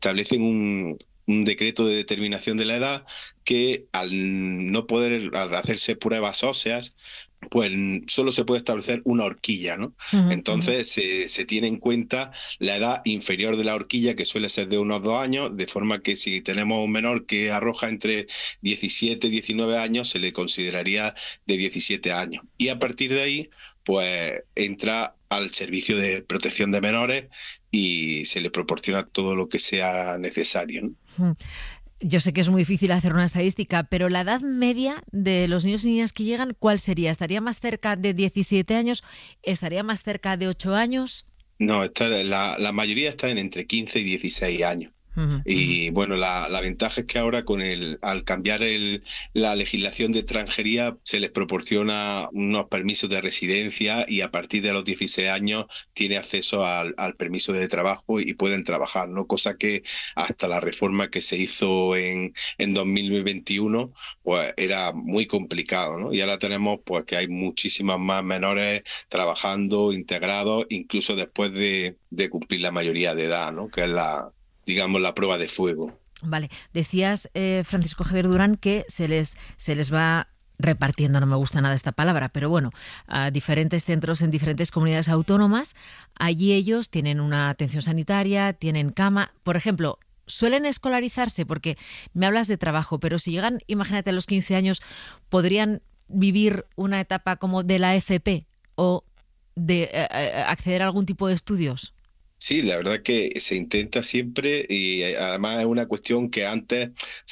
establecen un decreto de determinación de la edad que al no poder al hacerse pruebas óseas, pues solo se puede establecer una horquilla, ¿no? Ujú, ujú. Entonces se tiene en cuenta la edad inferior de la horquilla, que suele ser de unos 2 años, de forma que si tenemos un menor que arroja entre 17 y 19 años, se le consideraría de 17 años. Y a partir de ahí, pues entra al servicio de protección de menores y se le proporciona todo lo que sea necesario, ¿no? Ujú. Yo sé que es muy difícil hacer una estadística, pero la edad media de los niños y niñas que llegan, ¿cuál sería? ¿Estaría más cerca de 17 años? ¿Estaría más cerca de 8 años? No, la mayoría están entre 15 y 16 años. Ujú, ujú. Y bueno, la ventaja es que ahora al cambiar la legislación de extranjería se les proporciona unos permisos de residencia y a partir de los 16 años tiene acceso al permiso de trabajo y pueden trabajar, ¿no? Cosa que hasta la reforma que se hizo en 2021 pues era muy complicado, ¿no? Y ahora tenemos pues que hay muchísimas más menores trabajando, integrados, incluso después de cumplir la mayoría de edad, ¿no? Que es digamos, la prueba de fuego. Vale, decías, Francisco Javier Durán, que se les va repartiendo, no me gusta nada esta palabra, pero bueno, a diferentes centros en diferentes comunidades autónomas. Allí ellos tienen una atención sanitaria, tienen cama. Por ejemplo, suelen escolarizarse porque me hablas de trabajo, pero si llegan, imagínate, a los 15 años, podrían vivir una etapa como de la FP o de acceder a algún tipo de estudios. Sí, la verdad que se intenta siempre y además es una cuestión que antes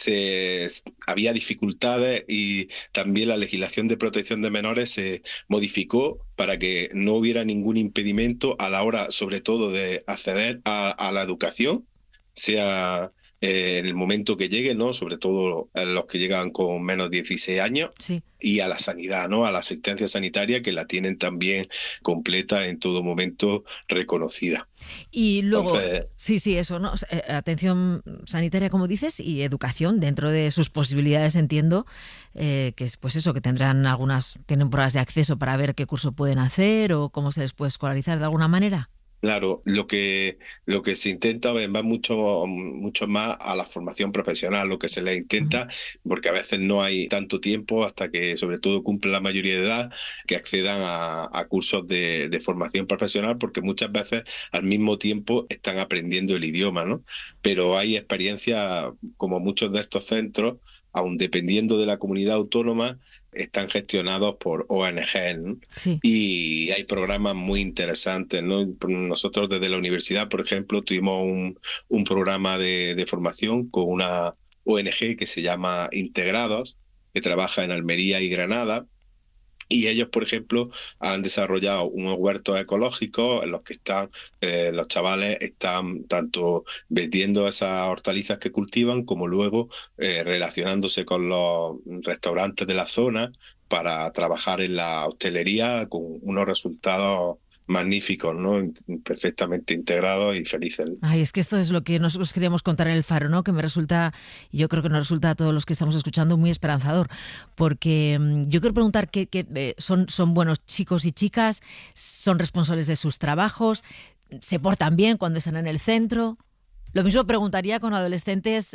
había dificultades y también la legislación de protección de menores se modificó para que no hubiera ningún impedimento a la hora, sobre todo, de acceder a la educación, sea en el momento que llegue, ¿no? Sobre todo a los que llegan con menos de 16 años. Sí. Y a la sanidad, ¿no? A la asistencia sanitaria que la tienen también completa en todo momento reconocida. Y luego, Entonces, sí, sí, eso, ¿no? Atención sanitaria, como dices, y educación dentro de sus posibilidades, entiendo, que es pues eso, que tienen pruebas de acceso para ver qué curso pueden hacer o cómo se les puede escolarizar de alguna manera. claro, lo que se intenta va mucho más a la formación profesional, lo que se les Ujú. intenta, porque a veces no hay tanto tiempo hasta que sobre todo cumple la mayoría de edad, que accedan a cursos de formación profesional, porque muchas veces al mismo tiempo están aprendiendo el idioma, ¿no? Pero hay experiencias, como muchos de estos centros, aun dependiendo de la comunidad autónoma, están gestionados por ONG, ¿no? Sí. Y hay programas muy interesantes, ¿no? Nosotros desde la universidad, por ejemplo, tuvimos un programa de formación con una ONG que se llama Integrados, que trabaja en Almería y Granada. Y ellos, por ejemplo, han desarrollado unos huertos ecológicos en los que los chavales están tanto vendiendo esas hortalizas que cultivan como luego relacionándose con los restaurantes de la zona para trabajar en la hostelería con unos resultados magníficos, ¿no? Perfectamente integrados y felices. Ay, es que esto es lo que nosotros queríamos contar en El Faro, ¿no? Que me resulta, yo creo que nos resulta a todos los que estamos escuchando muy esperanzador, porque yo quiero preguntar son buenos chicos y chicas, son responsables de sus trabajos, se portan bien cuando están en el centro. Lo mismo preguntaría con adolescentes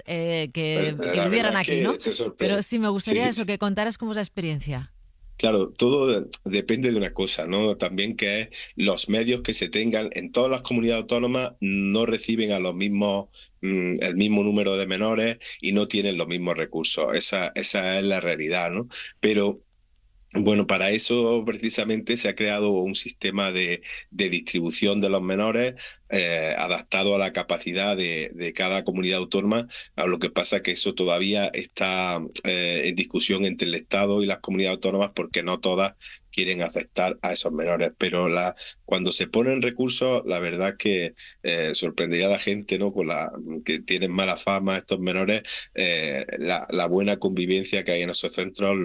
que La verdad vivieran es aquí, ¿no? que se Pero sorprende. sí me gustaría Sí. eso, que contaras cómo es la experiencia. Claro, todo depende de una cosa, ¿no? También que es los medios que se tengan en todas las comunidades autónomas no reciben a los mismos, el mismo número de menores y no tienen los mismos recursos. Esa es la realidad, ¿no? Pero bueno, para eso precisamente se ha creado un sistema de distribución de los menores adaptado a la capacidad de cada comunidad autónoma. A lo que pasa que eso todavía está en discusión entre el Estado y las comunidades autónomas porque no todas quieren aceptar a esos menores. Pero cuando se ponen recursos, la verdad es que sorprendería a la gente, ¿no? Que tienen mala fama estos menores, la buena convivencia que hay en esos centros,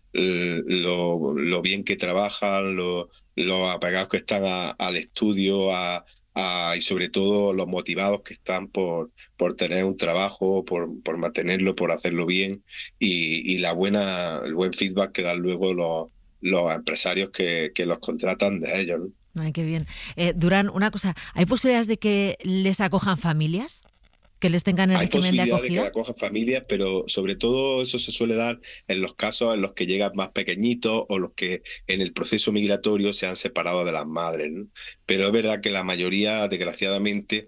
lo bien que trabajan, lo apegados que están al estudio, y sobre todo los motivados que están por tener un trabajo, por mantenerlo, por hacerlo bien y el buen feedback que dan luego los empresarios que los contratan de ellos, ¿no? Ay, qué bien. Durán, una cosa, ¿hay posibilidades de que les acojan familias? que les tengan el Hay régimen de posibilidad de que la acogida. acojan familias, pero sobre todo eso se suele dar en los casos en los que llegan más pequeñitos o los que en el proceso migratorio se han separado de las madres, ¿no? Pero es verdad que la mayoría, desgraciadamente,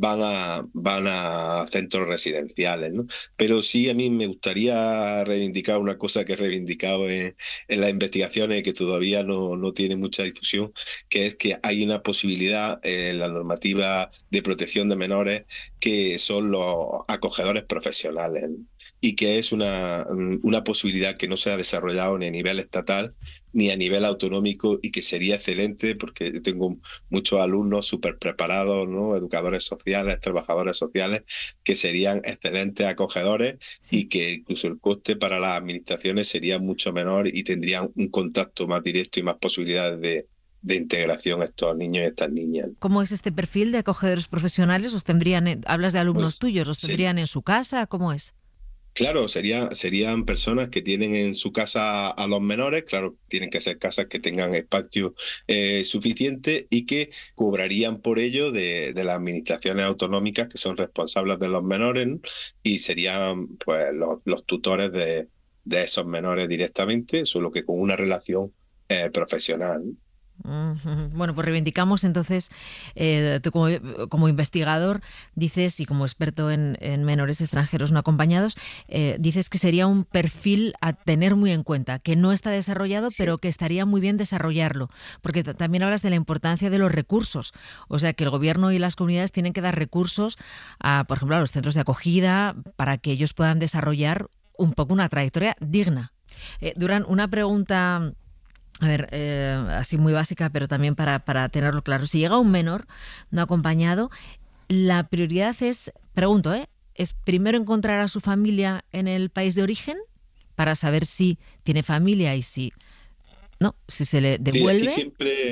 van a centros residenciales, ¿no? Pero sí, a mí me gustaría reivindicar una cosa que he reivindicado en las investigaciones y que todavía no tiene mucha difusión, que es que hay una posibilidad en la normativa de protección de menores que son los acogedores profesionales, ¿no? Y que es una posibilidad que no se ha desarrollado ni a nivel estatal ni a nivel autonómico y que sería excelente porque yo tengo muchos alumnos súper preparados, ¿no? Educadores sociales, trabajadores sociales, que serían excelentes acogedores Sí. y que incluso el coste para las administraciones sería mucho menor y tendrían un contacto más directo y más posibilidades de integración a estos niños y estas niñas. ¿Cómo es este perfil de acogedores profesionales? ¿Los tendrían, hablas de alumnos Pues tuyos, los tendrían en su casa? ¿Cómo es? claro, serían personas que tienen en su casa a los menores, claro, tienen que ser casas que tengan espacio suficiente y que cobrarían por ello de las administraciones autonómicas que son responsables de los menores, ¿no? Y serían pues los tutores de esos menores directamente, solo que con una relación profesional, ¿no? Ujú. Bueno, pues reivindicamos entonces, tú como investigador dices, y como experto en menores extranjeros no acompañados, dices que sería un perfil a tener muy en cuenta, que no está desarrollado, Sí. pero que estaría muy bien desarrollarlo, porque también hablas de la importancia de los recursos, o sea que el gobierno y las comunidades tienen que dar recursos por ejemplo, a los centros de acogida para que ellos puedan desarrollar un poco una trayectoria digna. Durán, una pregunta. A ver, así muy básica, pero también para tenerlo claro. Si llega un menor no acompañado, la prioridad es, pregunto, ¿es primero encontrar a su familia en el país de origen para saber si tiene familia y si no, si se le Sí, aquí devuelve?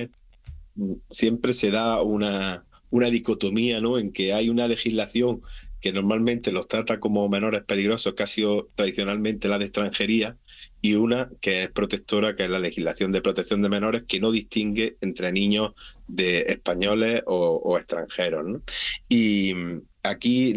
siempre se da una dicotomía, ¿no? En que hay una legislación que normalmente los trata como menores peligrosos, que ha sido tradicionalmente la de extranjería, y una que es protectora, que es la legislación de protección de menores, que no distingue entre niños de españoles o extranjeros, ¿no? Y aquí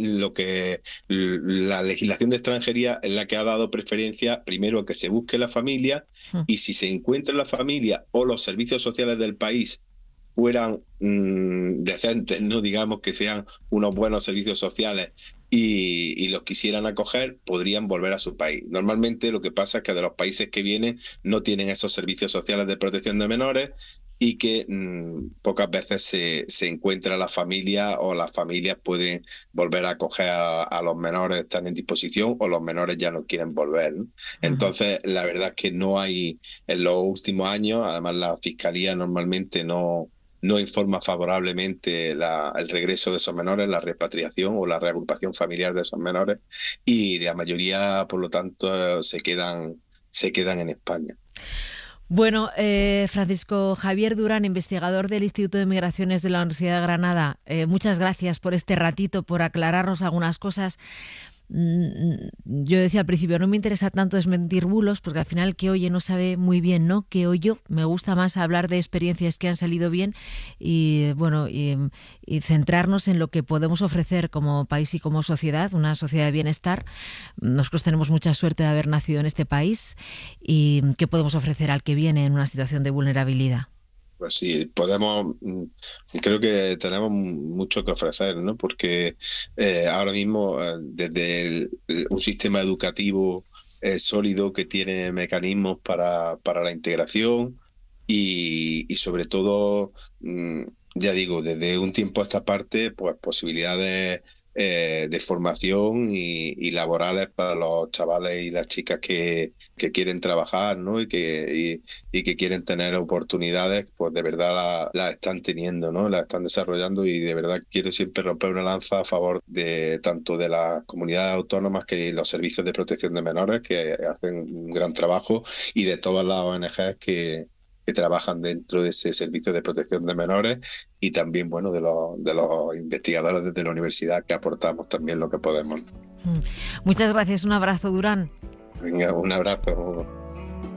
la legislación de extranjería es la que ha dado preferencia primero a que se busque la familia Hmm. y si se encuentra la familia o los servicios sociales del país fueran decentes, no digamos que sean unos buenos servicios sociales y los quisieran acoger, podrían volver a su país. Normalmente lo que pasa es que de los países que vienen no tienen esos servicios sociales de protección de menores y que pocas veces se encuentra la familia o las familias pueden volver a acoger a los menores, están en disposición o los menores ya no quieren volver, ¿no? Ujú. Entonces, la verdad es que no hay, en los últimos años, además la Fiscalía normalmente no informa favorablemente el regreso de esos menores, la repatriación o la reagrupación familiar de esos menores y la mayoría, por lo tanto, se quedan en España. Bueno, Francisco Javier Durán, investigador del Instituto de Migraciones de la Universidad de Granada, muchas gracias por este ratito, por aclararnos algunas cosas. Yo decía al principio, no me interesa tanto desmentir bulos, porque al final el que oye no sabe muy bien, ¿no? Que oyo. Me gusta más hablar de experiencias que han salido bien y, bueno, y centrarnos en lo que podemos ofrecer como país y como sociedad, una sociedad de bienestar. Nosotros tenemos mucha suerte de haber nacido en este país y qué podemos ofrecer al que viene en una situación de vulnerabilidad. Pues sí, creo que tenemos mucho que ofrecer, ¿no? Porque ahora mismo, desde un sistema educativo sólido que tiene mecanismos para la integración y sobre todo, ya digo, desde un tiempo a esta parte, pues posibilidades de formación y laborales para los chavales y las chicas que quieren trabajar, ¿no? Y que quieren tener oportunidades, pues de verdad la están teniendo, ¿no? La están desarrollando y de verdad quiero siempre romper una lanza a favor de tanto de las comunidades autónomas que los servicios de protección de menores, que hacen un gran trabajo, y de todas las ONGs que trabajan dentro de ese servicio de protección de menores y también, bueno, de los investigadores desde la universidad que aportamos también lo que podemos. Muchas gracias, un abrazo, Durán. Venga, un abrazo.